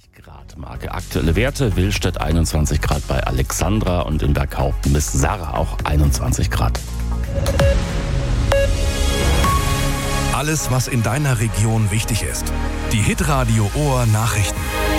Grad Marke. Aktuelle Werte: Willstedt 21 Grad bei Alexandra und in Berghaupten bis Sarra auch 21 Grad. Alles, was in deiner Region wichtig ist. Die Hitradio Ohr Nachrichten.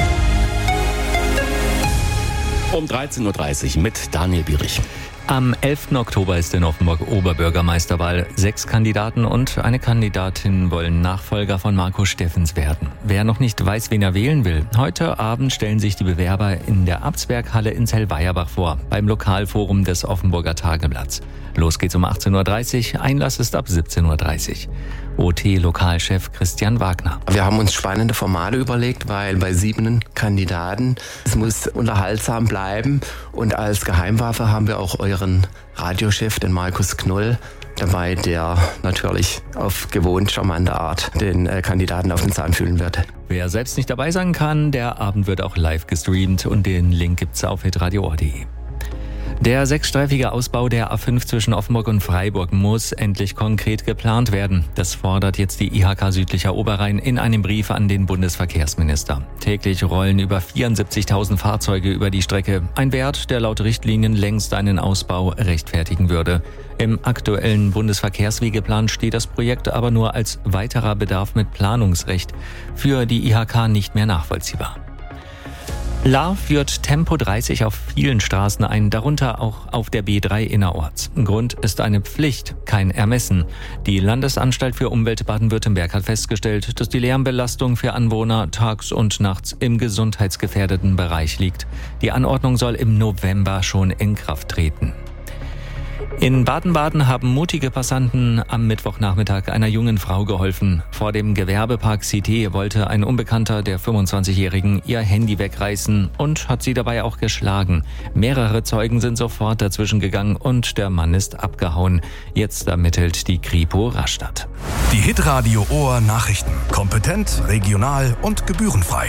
Um 13.30 Uhr mit Daniel Bierich. Am 11. Oktober ist in Offenburg Oberbürgermeisterwahl. 6 Kandidaten und eine Kandidatin wollen Nachfolger von Marco Steffens werden. Wer noch nicht weiß, wen er wählen will, heute Abend stellen sich die Bewerber in der Abtsberghalle in Zellweierbach vor, beim Lokalforum des Offenburger Tageblatts. Los geht's um 18.30 Uhr, Einlass ist ab 17.30 Uhr. OT-Lokalchef Christian Wagner. Wir haben uns spannende Formate überlegt, weil bei 7 Kandidaten, es muss unterhaltsam bleiben. Und als Geheimwaffe haben wir auch euren Radiochef, den Markus Knoll, dabei, der natürlich auf gewohnt charmante Art den Kandidaten auf den Zahn fühlen wird. Wer selbst nicht dabei sein kann, der Abend wird auch live gestreamt und den Link gibt's auf hitradioohr.de. Der 6-streifige Ausbau der A5 zwischen Offenburg und Freiburg muss endlich konkret geplant werden. Das fordert jetzt die IHK Südlicher Oberrhein in einem Brief an den Bundesverkehrsminister. Täglich rollen über 74.000 Fahrzeuge über die Strecke. Ein Wert, der laut Richtlinien längst einen Ausbau rechtfertigen würde. Im aktuellen Bundesverkehrswegeplan steht das Projekt aber nur als weiterer Bedarf mit Planungsrecht. Für die IHK nicht mehr nachvollziehbar. La führt Tempo 30 auf vielen Straßen ein, darunter auch auf der B3 innerorts. Grund ist eine Pflicht, kein Ermessen. Die Landesanstalt für Umwelt Baden-Württemberg hat festgestellt, dass die Lärmbelastung für Anwohner tags und nachts im gesundheitsgefährdeten Bereich liegt. Die Anordnung soll im November schon in Kraft treten. In Baden-Baden haben mutige Passanten am Mittwochnachmittag einer jungen Frau geholfen. Vor dem Gewerbepark Cité wollte ein Unbekannter der 25-Jährigen ihr Handy wegreißen und hat sie dabei auch geschlagen. Mehrere Zeugen sind sofort dazwischen gegangen und der Mann ist abgehauen. Jetzt ermittelt die Kripo Rastatt. Die Hitradio Ohr Nachrichten. Kompetent, regional und gebührenfrei.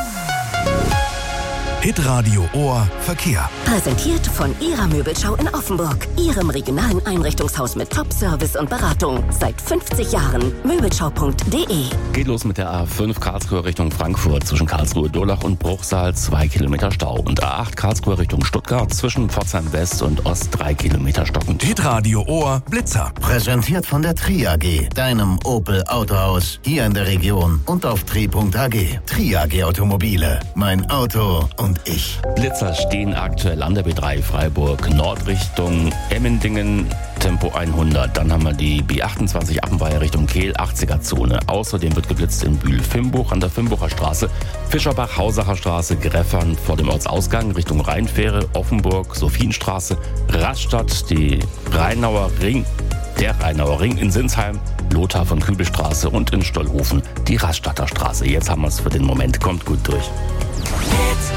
Hitradio Ohr Verkehr. Präsentiert von Ihrer Möbelschau in Offenburg. Ihrem regionalen Einrichtungshaus mit Top-Service und Beratung. Seit 50 Jahren. Möbelschau.de. Geht los mit der A5 Karlsruhe Richtung Frankfurt. Zwischen Karlsruhe-Durlach und Bruchsal 2 Kilometer Stau. Und A8 Karlsruhe Richtung Stuttgart. Zwischen Pforzheim West und Ost 3 Kilometer stockend. Hitradio Ohr Blitzer. Präsentiert von der Tri AG, deinem Opel Autohaus hier in der Region und auf tri.ag. Tri AG Automobile. Mein Auto und ich. Blitzer stehen aktuell an der B3 Freiburg Nord Richtung Emmendingen, Tempo 100. Dann haben wir die B28 Appenweier Richtung Kehl, 80er Zone. Außerdem wird geblitzt in Bühl-Fimbuch an der Fimbucher Straße, Fischerbach, Hausacher Straße, Greffern vor dem Ortsausgang Richtung Rheinfähre, Offenburg, Sophienstraße, Rastatt, der Rheinauer Ring in Sinsheim, Lothar von Kübelstraße und in Stollhofen die Rastatter Straße. Jetzt haben wir es für den Moment. Kommt gut durch.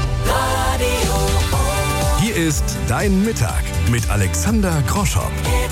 Hier ist Dein Mittag mit Alexander Groschow.